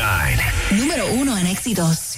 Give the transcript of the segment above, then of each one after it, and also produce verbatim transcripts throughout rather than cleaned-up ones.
nueve. Número uno en éxitos.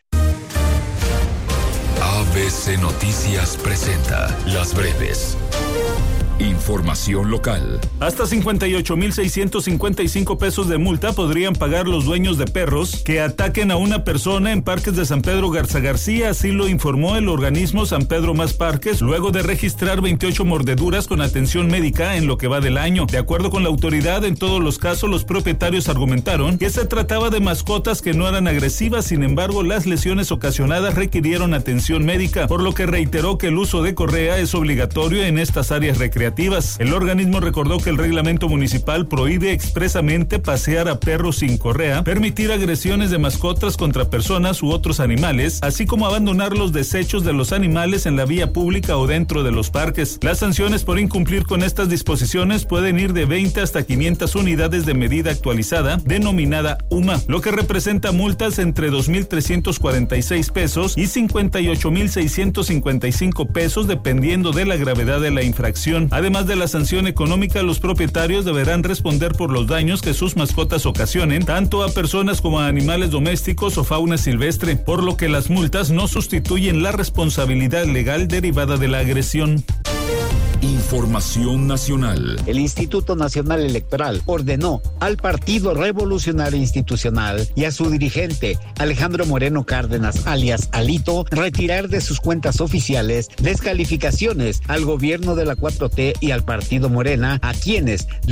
A B C Noticias presenta Las Breves. Información local. Hasta cincuenta y ocho mil seiscientos cincuenta y cinco pesos de multa podrían pagar los dueños de perros que ataquen a una persona en Parques de San Pedro Garza García, así lo informó el organismo San Pedro Más Parques, luego de registrar veintiocho mordeduras con atención médica en lo que va del año. De acuerdo con la autoridad, en todos los casos los propietarios argumentaron que se trataba de mascotas que no eran agresivas, sin embargo las lesiones ocasionadas requirieron atención médica, por lo que reiteró que el uso de correa es obligatorio en estas áreas recreativas. El organismo recordó que el reglamento municipal prohíbe expresamente pasear a perros sin correa, permitir agresiones de mascotas contra personas u otros animales, así como abandonar los desechos de los animales en la vía pública o dentro de los parques. Las sanciones por incumplir con estas disposiciones pueden ir de veinte hasta quinientas unidades de medida actualizada, denominada U M A, lo que representa multas entre dos mil trescientos cuarenta y seis pesos y cincuenta y ocho mil seiscientos cincuenta y cinco pesos, dependiendo de la gravedad de la infracción. Además de la sanción económica, los propietarios deberán responder por los daños que sus mascotas ocasionen, tanto a personas como a animales domésticos o fauna silvestre, por lo que las multas no sustituyen la responsabilidad legal derivada de la agresión. Información nacional. El Instituto Nacional Electoral ordenó al Partido Revolucionario Institucional y a su dirigente, Alejandro Moreno Cárdenas, alias Alito, retirar de sus cuentas oficiales descalificaciones al gobierno de la cuatro T y al Partido Morena, a quienes